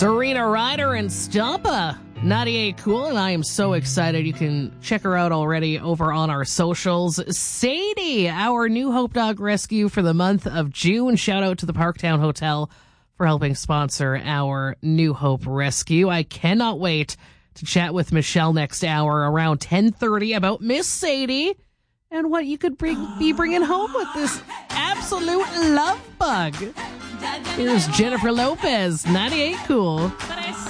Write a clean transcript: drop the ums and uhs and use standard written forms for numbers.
Serena Ryder and Stompa. 98 Cool, and I am so excited. You can check her out already over on our socials. Sadie, our new Hope Dog rescue for the month of June. Shout out to the Parktown Hotel for helping sponsor our New Hope rescue. I cannot wait to chat with Michelle next hour around 10:30 about Miss Sadie and what you could be bringing home with this absolute love bug. Here's Jennifer Lopez, 98 Cool.